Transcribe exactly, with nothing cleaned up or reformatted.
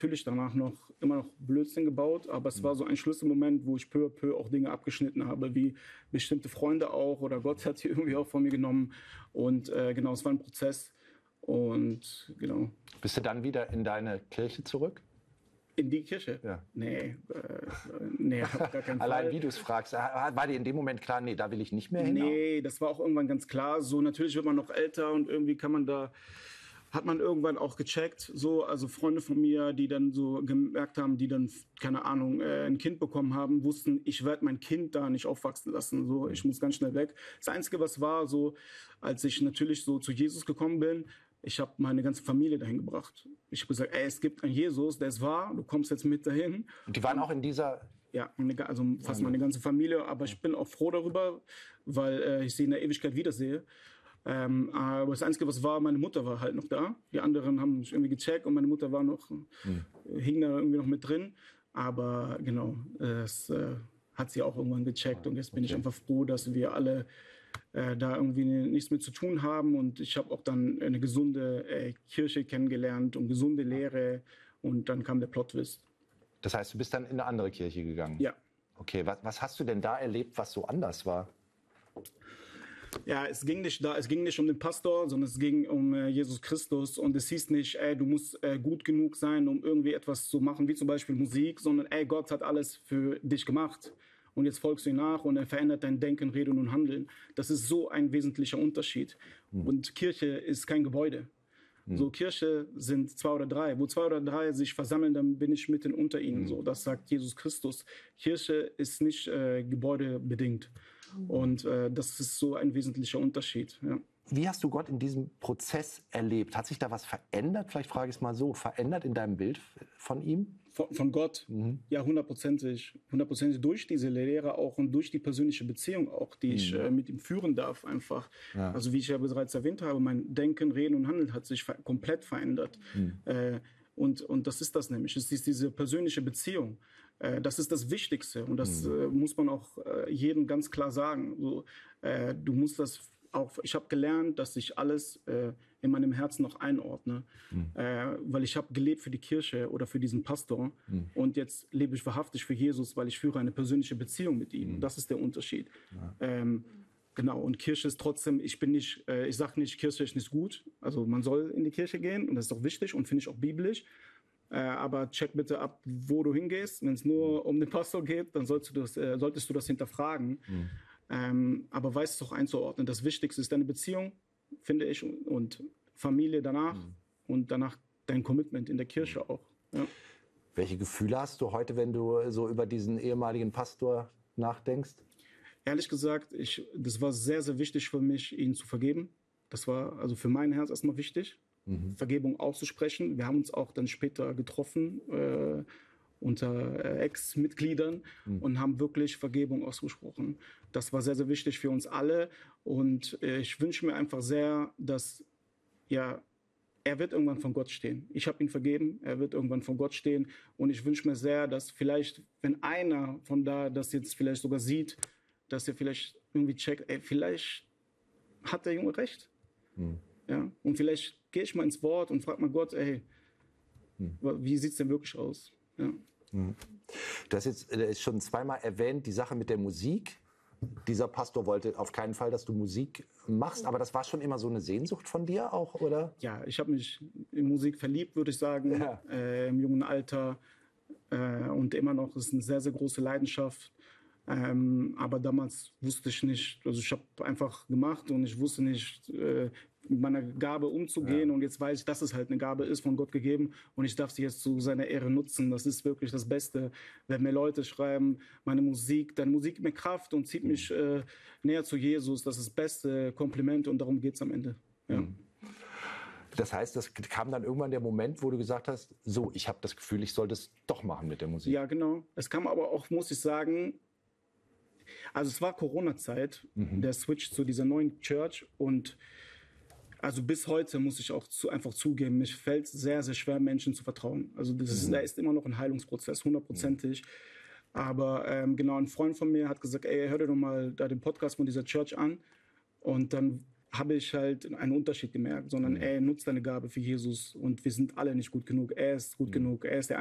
natürlich danach noch immer noch Blödsinn gebaut, aber es war so ein Schlüsselmoment, wo ich peu à peu auch Dinge abgeschnitten habe, wie bestimmte Freunde auch oder Gott hat die irgendwie auch von mir genommen. Und äh, genau, es war ein Prozess. Und genau. Bist du dann wieder in deine Kirche zurück? In die Kirche? Ja. Nee, äh, nee, auf gar keinen Fall. Allein wie du es fragst, war dir in dem Moment klar, nee, da will ich nicht mehr hin? Nee, das war auch irgendwann ganz klar. So, natürlich wird man noch älter und irgendwie kann man da, hat man irgendwann auch gecheckt, so, also Freunde von mir, die dann so gemerkt haben, die dann, keine Ahnung, äh, ein Kind bekommen haben, wussten, ich werde mein Kind da nicht aufwachsen lassen, so, ich muss ganz schnell weg. Das Einzige, was war, so, als ich natürlich so zu Jesus gekommen bin, ich habe meine ganze Familie dahin gebracht. Ich habe gesagt, ey, es gibt einen Jesus, der ist wahr, du kommst jetzt mit dahin. Und die waren auch in dieser... Ja, also fast meine ganze Familie, aber ich bin auch froh darüber, weil äh, ich sie in der Ewigkeit wiedersehe. Ähm, aber das Einzige, was war, meine Mutter war halt noch da. Die anderen haben mich irgendwie gecheckt und meine Mutter war noch, hm. hing da irgendwie noch mit drin. Aber genau, das äh, hat sie auch irgendwann gecheckt und jetzt bin okay. ich einfach froh, dass wir alle äh, da irgendwie nichts mit zu tun haben. Und ich habe auch dann eine gesunde äh, Kirche kennengelernt und gesunde Lehre und dann kam der Plot-Twist. Das heißt, du bist dann in eine andere Kirche gegangen? Ja. Okay, was, was hast du denn da erlebt, was so anders war? Ja, es ging nicht da, es ging nicht um den Pastor, sondern es ging um äh, Jesus Christus und es hieß nicht, ey, du musst äh, gut genug sein, um irgendwie etwas zu machen, wie zum Beispiel Musik, sondern ey, Gott hat alles für dich gemacht und jetzt folgst du ihm nach und er verändert dein Denken, Reden und Handeln. Das ist so ein wesentlicher Unterschied. Mhm. Und Kirche ist kein Gebäude. Mhm. So, Kirche sind zwei oder drei. Wo zwei oder drei sich versammeln, dann bin ich mitten unter ihnen. Mhm. So, das sagt Jesus Christus. Kirche ist nicht äh, gebäudebedingt. Und äh, das ist so ein wesentlicher Unterschied. Ja. Wie hast du Gott in diesem Prozess erlebt? Hat sich da was verändert? Vielleicht frage ich es mal so. Verändert in deinem Bild von ihm? Von, von Gott? Mhm. Ja, hundertprozentig. Hundertprozentig durch diese Lehre auch und durch die persönliche Beziehung auch, die mhm. ich äh, mit ihm führen darf einfach. Ja. Also wie ich ja bereits erwähnt habe, mein Denken, Reden und Handeln hat sich ver- komplett verändert. Mhm. Äh, Und, und das ist das nämlich. Es ist diese persönliche Beziehung. Äh, das ist das Wichtigste. Und das mhm. äh, muss man auch äh, jedem ganz klar sagen. So, äh, du musst das auch, ich habe gelernt, dass ich alles äh, in meinem Herzen noch einordne. Mhm. Äh, weil ich habe gelebt für die Kirche oder für diesen Pastor. Mhm. Und jetzt lebe ich wahrhaftig für Jesus, weil ich führe eine persönliche Beziehung mit ihm. Mhm. Das ist der Unterschied. Ja. Ähm, Genau, und Kirche ist trotzdem, ich bin nicht, äh, ich sage nicht, Kirche ist nicht gut. Also man soll in die Kirche gehen und das ist auch wichtig und finde ich auch biblisch. Äh, aber check bitte ab, wo du hingehst. Wenn es nur um den Pastor geht, dann solltest du das, äh, solltest du das hinterfragen. Mhm. Ähm, aber weiß es auch einzuordnen. Das Wichtigste ist deine Beziehung, finde ich, und, und Familie danach mhm. und danach dein Commitment in der Kirche mhm. auch. Ja. Welche Gefühle hast du heute, wenn du so über diesen ehemaligen Pastor nachdenkst? Ehrlich gesagt, ich, das war sehr, sehr wichtig für mich, ihn zu vergeben. Das war also für mein Herz erstmal wichtig, mhm. Vergebung auszusprechen. Wir haben uns auch dann später getroffen äh, unter äh, Ex-Mitgliedern mhm. und haben wirklich Vergebung ausgesprochen. Das war sehr, sehr wichtig für uns alle. Und äh, ich wünsche mir einfach sehr, dass, ja, er wird irgendwann von Gott stehen. Ich habe ihn vergeben, er wird irgendwann von Gott stehen. Und ich wünsche mir sehr, dass vielleicht, wenn einer von da das jetzt vielleicht sogar sieht, dass er vielleicht irgendwie checkt, ey, vielleicht hat der Junge recht. Hm. Ja? Und vielleicht gehe ich mal ins Wort und frage mal Gott, ey, hm. wie sieht es denn wirklich aus? Ja. Hm. Du hast jetzt äh, schon zweimal erwähnt, die Sache mit der Musik. Dieser Pastor wollte auf keinen Fall, dass du Musik machst, aber das war schon immer so eine Sehnsucht von dir auch, oder? Ja, ich habe mich in Musik verliebt, würde ich sagen, ja. äh, im jungen Alter. Äh, und immer noch, ist eine sehr, sehr große Leidenschaft. Ähm, aber damals wusste ich nicht, also ich habe einfach gemacht und ich wusste nicht, äh, mit meiner Gabe umzugehen. Ja. Und jetzt weiß ich, dass es halt eine Gabe ist, von Gott gegeben und ich darf sie jetzt zu seiner Ehre nutzen. Das ist wirklich das Beste, wenn mir Leute schreiben, meine Musik, deine Musik gibt mir Kraft und zieht mich äh, näher zu Jesus. Das ist das beste Kompliment und darum geht's am Ende. Ja. Mhm. Das heißt, das kam dann irgendwann der Moment, wo du gesagt hast, so, ich habe das Gefühl, ich soll das doch machen mit der Musik. Ja, genau. Es kam aber auch, muss ich sagen, also es war Corona-Zeit, mhm. der Switch zu dieser neuen Church und also bis heute muss ich auch zu, einfach zugeben, mir fällt sehr, sehr schwer, Menschen zu vertrauen. Also das ist, mhm. da ist immer noch ein Heilungsprozess, hundertprozentig. Mhm. Aber ähm, genau, ein Freund von mir hat gesagt, ey, hör dir doch mal da den Podcast von dieser Church an. Und dann habe ich halt einen Unterschied gemerkt, sondern mhm. ey, nutzt deine Gabe für Jesus und wir sind alle nicht gut genug. Er ist gut mhm. genug. Er ist der